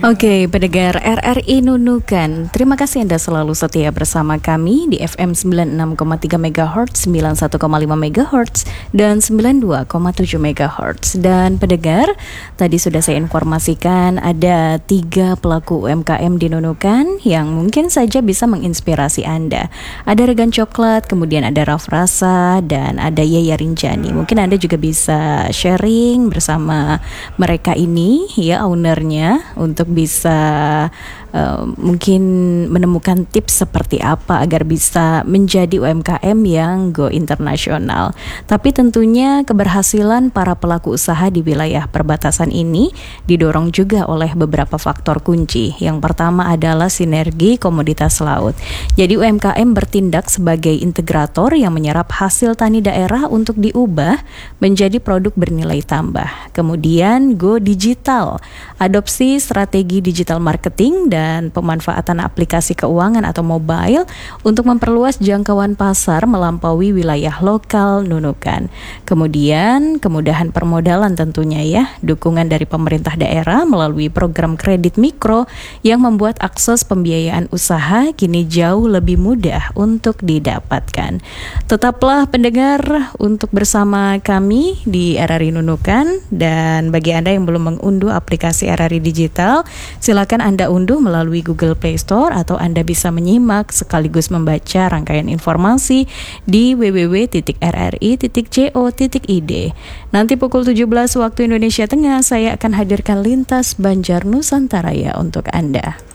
Oke, pendengar RRI Nunukan, terima kasih Anda selalu setia bersama kami di FM 96,3 MHz, 91,5 MHz, dan 92,7 MHz. Dan pendengar, tadi sudah saya informasikan ada 3 pelaku UMKM di Nunukan yang mungkin saja bisa menginspirasi Anda. Ada Regan Coklat, kemudian ada Raf Rasa, dan ada Yaya Rinjani. Mungkin Anda juga bisa sharing bersama mereka ini, ya, ownernya, untuk bisa mungkin menemukan tips seperti apa agar bisa menjadi UMKM yang go internasional. Tapi tentunya keberhasilan para pelaku usaha di wilayah perbatasan ini didorong juga oleh beberapa faktor kunci. Yang pertama adalah sinergi komoditas laut. Jadi UMKM bertindak sebagai integrator yang menyerap hasil tani daerah untuk diubah menjadi produk bernilai tambah. Kemudian go digital, adopsi strategi digital marketing dan pemanfaatan aplikasi keuangan atau mobile untuk memperluas jangkauan pasar melampaui wilayah lokal Nunukan. Kemudian kemudahan permodalan tentunya, ya, dukungan dari pemerintah daerah melalui program kredit mikro yang membuat akses pembiayaan usaha kini jauh lebih mudah untuk didapatkan. Tetaplah pendengar untuk bersama kami di RRI Nunukan, dan bagi Anda yang belum mengunduh aplikasi RRI Digital, silakan Anda unduh melalui Google Play Store, atau Anda bisa menyimak sekaligus membaca rangkaian informasi di www.rri.co.id. Nanti pukul 17 waktu Indonesia Tengah saya akan hadirkan Lintas Banjar Nusantara, ya, untuk Anda.